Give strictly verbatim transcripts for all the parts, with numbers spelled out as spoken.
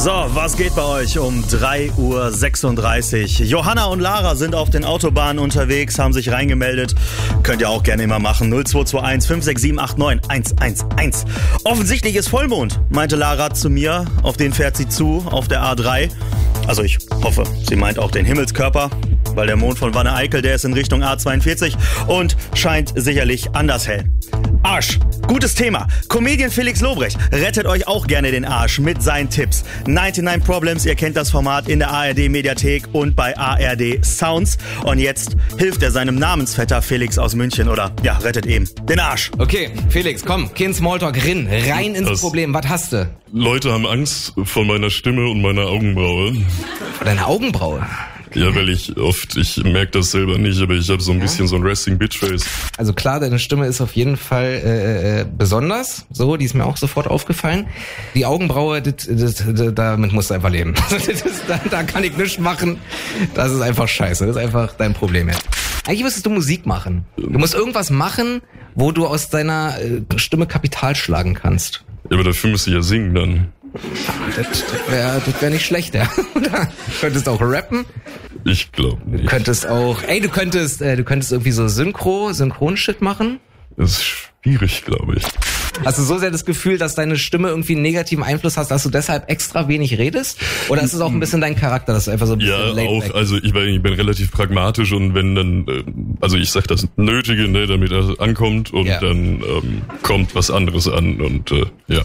So, was geht bei euch um drei Uhr sechsunddreißig? Johanna und Lara sind auf den Autobahnen unterwegs, haben sich reingemeldet. Könnt ihr auch gerne immer machen. null zwei zwei eins fünf sechs sieben acht neun eins eins eins. Offensichtlich ist Vollmond, meinte Lara zu mir. Auf den fährt sie zu, auf der A drei. Also ich hoffe, sie meint auch den Himmelskörper, weil der Mond von Wanne-Eickel, der ist in Richtung A zweiundvierzig und scheint sicherlich anders hell. Arsch, gutes Thema. Comedian Felix Lobrecht rettet euch auch gerne den Arsch mit seinen Tipps. neunundneunzig Problems, ihr kennt das Format in der A R D Mediathek und bei A R D Sounds. Und jetzt hilft er seinem Namensvetter Felix aus München oder, ja, rettet ihm den Arsch. Okay, Felix, komm, kein Smalltalk, rinn, rein ins das Problem. Was hast du? Leute haben Angst vor meiner Stimme und meiner Augenbraue. Vor deiner Augenbraue? Ja, weil ich oft, ich merke das selber nicht, aber ich habe so ein ja. bisschen so ein Resting Bitch Face. Also klar, deine Stimme ist auf jeden Fall äh, besonders, so, die ist mir auch sofort aufgefallen. Die Augenbraue, das, das, das, damit musst du einfach leben. Das ist, da, da kann ich nichts machen, das ist einfach scheiße, das ist einfach dein Problem jetzt. Eigentlich müsstest du Musik machen. Du musst irgendwas machen, wo du aus deiner äh, Stimme Kapital schlagen kannst. Ja, aber dafür müsste ich ja singen dann. Das, das wäre das wär nicht schlecht, ja. Du könntest auch rappen. Ich glaube nicht. Du könntest auch, ey, du könntest, äh, du könntest irgendwie so Synchro, Synchronshit machen. Das ist schwierig, glaube ich. Hast du so sehr das Gefühl, dass deine Stimme irgendwie einen negativen Einfluss hast, dass du deshalb extra wenig redest? Oder ist es auch ein bisschen dein Charakter, dass du einfach so ein bisschen Ja, auch, also ich bin, ich bin relativ pragmatisch und wenn dann, also ich sag das Nötige, ne, damit er ankommt und ja. dann ähm, kommt was anderes an und äh, ja.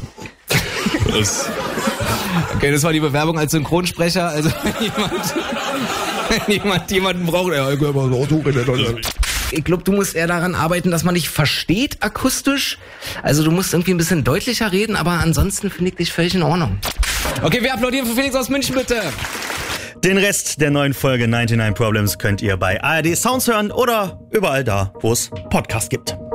Das okay, das war die Bewerbung als Synchronsprecher, also wenn jemand, wenn jemand jemanden braucht, ja, ich glaube, ich glaube, du musst eher daran arbeiten, dass man dich versteht akustisch. Also du musst irgendwie ein bisschen deutlicher reden, aber ansonsten finde ich dich völlig in Ordnung. Okay, wir applaudieren für Felix aus München, bitte. Den Rest der neuen Folge neunundneunzig Problems könnt ihr bei A R D Sounds hören oder überall da, wo es Podcasts gibt.